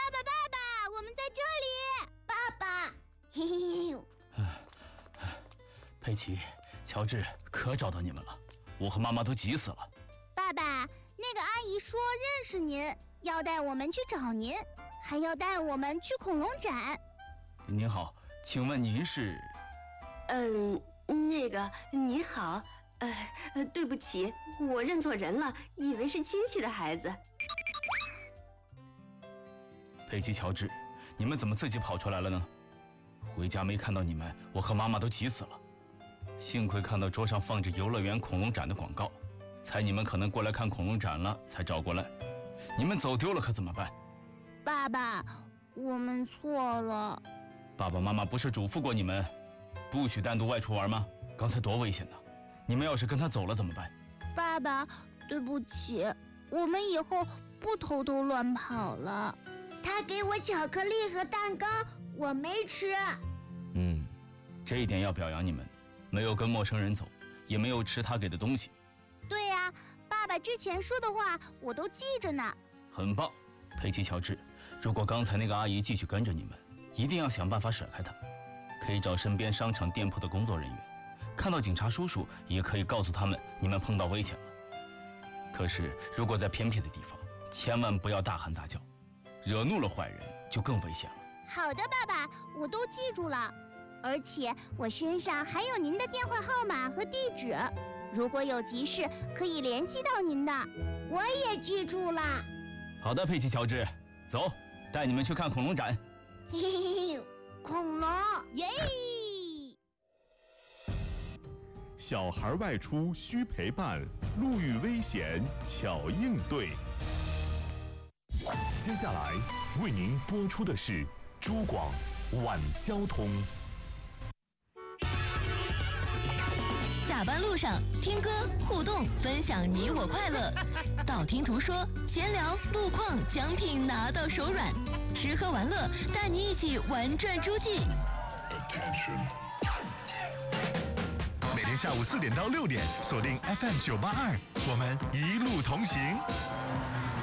爸爸，我们在这里。 爸爸，嘿嘿嘿。 佩奇、乔治，可找到你们了，我和妈妈都急死了。 爸爸，那个阿姨说认识您，要带我们去找您，还要带我们去恐龙展。 您好，请问您是？ 你好，对不起，我认错人了，以为是亲戚的孩子。 佩奇、乔治，你们怎么自己跑出来了呢？回家没看到你们，我和妈妈都急死了。幸亏看到桌上放着游乐园恐龙展的广告，猜你们可能过来看恐龙展了，才找过来。你们走丢了可怎么办？ 爸爸，我们错了。 爸爸妈妈不是嘱咐过你们，不许单独外出玩吗？刚才多危险呢！你们要是跟他走了怎么办？ 爸爸，对不起，我们以后不偷偷乱跑了。 他给我巧克力和蛋糕，我没吃。 这一点要表扬你们，没有跟陌生人走，也没有吃他给的东西。 对呀，爸爸之前说的话我都记着呢。 很棒，佩奇、乔治，如果刚才那个阿姨继续跟着你们，一定要想办法甩开她。可以找身边商场店铺的工作人员，看到警察叔叔也可以告诉他们你们碰到危险了。可是如果在偏僻的地方，千万不要大喊大叫，惹怒了坏人就更危险了。 好的，爸爸，我都记住了。而且我身上还有您的电话号码和地址，如果有急事可以联系到您的。 我也记住了。 好的，佩奇、乔治，走，带你们去看恐龙展。 嘿嘿嘿，恐龙耶！ 小孩外出需陪伴，路遇危险巧应对。接下来为您播出的是珠广晚交通。 下班路上听歌互动，分享你我快乐。道听途说，闲聊路况，奖品拿到手软。吃喝玩乐，带你一起玩转诸暨。 每天下午4点到6点，锁定FM982，我们一路同行。